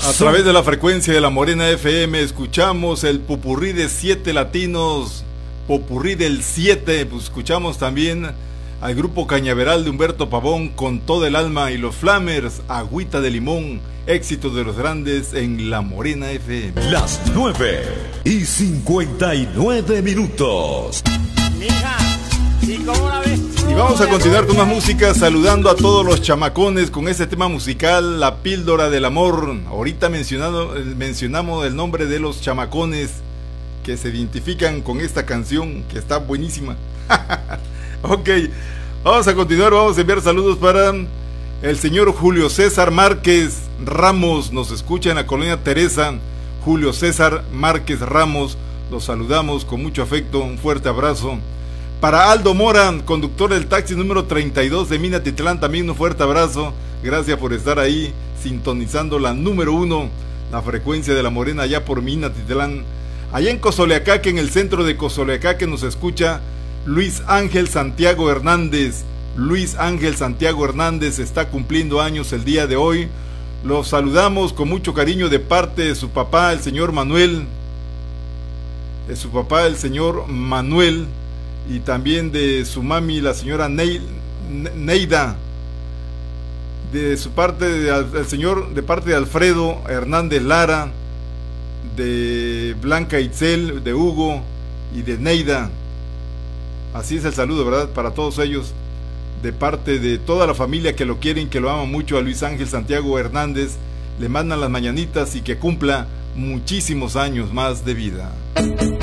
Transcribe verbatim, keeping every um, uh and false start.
A través de la frecuencia de la Morena F M escuchamos el popurrí de siete latinos, popurrí del siete, pues escuchamos también al grupo Cañaveral de Humberto Pavón, Con todo el alma, y los Flamers, Agüita de limón, éxito de los grandes en la Morena F M. Las nueve y cincuenta y nueve minutos. Mija, ¿y cómo la ves? Y vamos a continuar con más música, saludando a todos los chamacones con este tema musical, La Píldora del Amor. Ahorita mencionado, mencionamos el nombre de los chamacones que se identifican con esta canción, que está buenísima. Ok, vamos a continuar, vamos a enviar saludos para el señor Julio César Márquez Ramos, nos escucha en la colonia Teresa. Julio César Márquez Ramos, los saludamos con mucho afecto, un fuerte abrazo. Para Aldo Mora, conductor del taxi número treinta y dos de Minatitlán, también un fuerte abrazo. Gracias por estar ahí sintonizando la número uno, la frecuencia de la Morena allá por Minatitlán. Allá en Cozoleacaque, en el centro de Cozoleacaque, nos escucha Luis Ángel Santiago Hernández. Luis Ángel Santiago Hernández está cumpliendo años el día de hoy. Los saludamos con mucho cariño de parte de su papá, el señor Manuel. De su papá, el señor Manuel. Y también de su mami, la señora Neida. De su parte, del señor, de parte de Alfredo Hernández Lara, de Blanca Itzel, de Hugo y de Neida. Así es el saludo, ¿verdad? Para todos ellos, de parte de toda la familia que lo quieren, que lo aman mucho a Luis Ángel Santiago Hernández. Le mandan las mañanitas y que cumpla muchísimos años más de vida.